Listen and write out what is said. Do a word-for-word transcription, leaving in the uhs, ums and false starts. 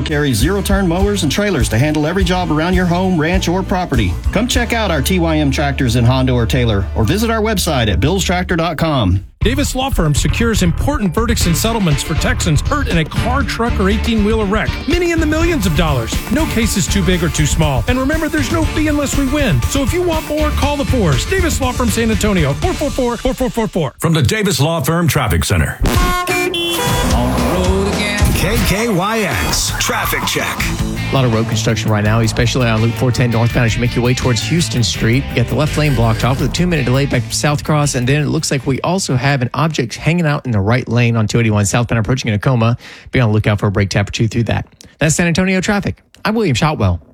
carries zero-turn mowers and trailers to handle every job around your home, ranch, or property. Come check out our T Y M tractors in Honda or Taylor, or visit our website at bills tractor dot com. Davis Law Firm secures important verdicts and settlements for Texans hurt in a car, truck, or eighteen-wheeler wreck. Many in the millions of dollars. No case is too big or too small. And remember, there's no fee unless we win. So if you want more, call the Fours. Davis Law Firm San Antonio, four four four, four four four four. From the Davis Law Firm Traffic Center. On the road again. K K Y X Traffic Check. A lot of road construction right now, especially on Loop four ten northbound as you make your way towards Houston Street. You got the left lane blocked off with a two-minute delay back from South Cross, and then it looks like we also have an object hanging out in the right lane on two eighty-one southbound approaching Tacoma. Be on the lookout for a brake tap or two through that. That's San Antonio traffic. I'm William Shotwell.